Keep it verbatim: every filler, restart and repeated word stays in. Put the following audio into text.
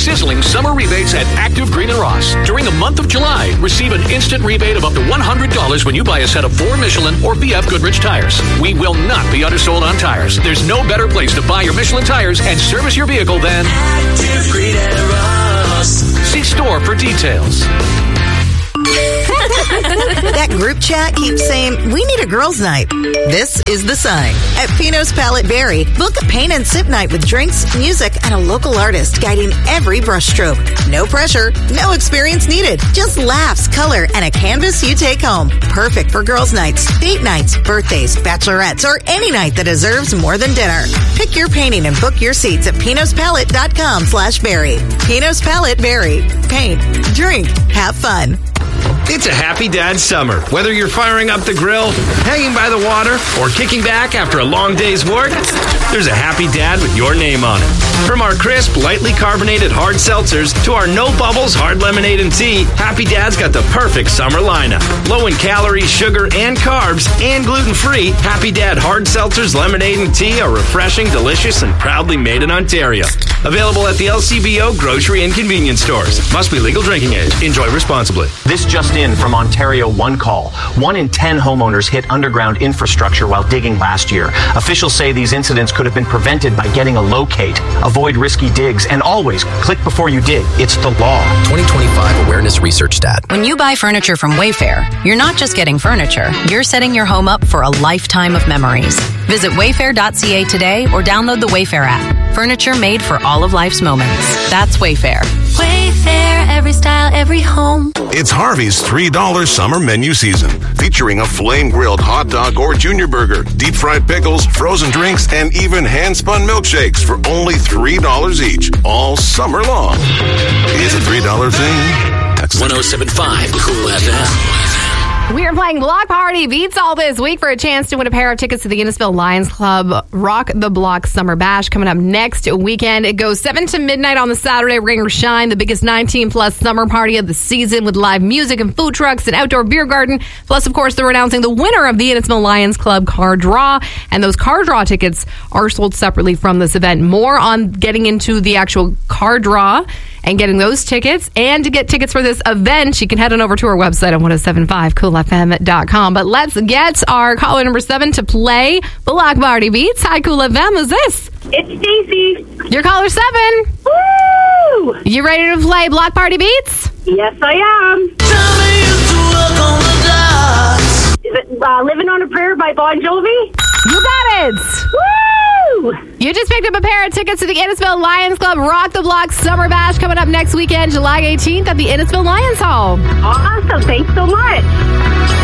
sizzling summer rebates at Active Green and Ross. During the month of July, receive an instant rebate of up to one hundred dollars when you buy a set of four Michelin or B F Goodrich tires. We will not be undersold on tires. There's no better place to buy your Michelin tires and service your vehicle than Active Green and Ross. See store for details. That group chat keeps saying, we need a girls' night. This is the sign. At Pino's Palette Berry, book a paint and sip night with drinks, music, and a local artist guiding every brushstroke. No pressure, no experience needed. Just laughs, color, and a canvas you take home. Perfect for girls' nights, date nights, birthdays, bachelorettes, or any night that deserves more than dinner. Pick your painting and book your seats at pinospalette.com slash berry. Pino's Palette Berry. Paint, drink, have fun. It's a happy dad summer. Whether you're firing up the grill, hanging by the water, or kicking back after a long day's work, there's a happy dad with your name on it. From our crisp, lightly carbonated hard seltzers to our no bubbles hard lemonade and tea, Happy Dad's got the perfect summer lineup. Low in calories, sugar, and carbs, and gluten-free, Happy Dad hard seltzers, lemonade, and tea are refreshing, delicious, and proudly made in Ontario. Available at the L C B O grocery and convenience stores. Must be legal drinking age. Enjoy responsibly. This just in from Ontario One Call. One in ten homeowners hit underground infrastructure while digging last year. Officials say these incidents could have been prevented by getting a locate. Avoid risky digs and always click before you dig. It's the law. twenty twenty-five Awareness Research Stat. When you buy furniture from Wayfair, you're not just getting furniture. You're setting your home up for a lifetime of memories. Visit wayfair dot c a today or download the Wayfair app. Furniture made for all of life's moments. That's Wayfair. Wayfair, every style, every home. It's Harvey's three dollar summer menu season, featuring a flame-grilled hot dog or junior burger, deep-fried pickles, frozen drinks, and even hand-spun milkshakes for only three dollars each, all summer long. It's a three dollar thing. That's one oh seven point five Cool F M. We are playing Block Party Beats all this week for a chance to win a pair of tickets to the Innisfil Lions Club Rock the Block Summer Bash coming up next weekend. It goes seven to midnight on the Saturday. Rain or shine, the biggest nineteen plus summer party of the season with live music and food trucks and outdoor beer garden. Plus, of course, they're announcing the winner of the Innisfil Lions Club car draw. And those car draw tickets are sold separately from this event. More on getting into the actual car draw and getting those tickets. And to get tickets for this event, you can head on over to our website at ten seventy-five cool f m dot com. But let's get our caller number seven to play Block Party Beats. Hi, Cool F M. Who's this? It's Stacy. You're caller seven. Woo! You ready to play Block Party Beats? Yes, I am. Is it uh, Living on a Prayer by Bon Jovi? You got it. Woo! You just picked up a pair of tickets to the Innisfil Lions Club Rock the Block Summer Bash coming up next weekend, July eighteenth at the Innisfil Lions Hall. Awesome.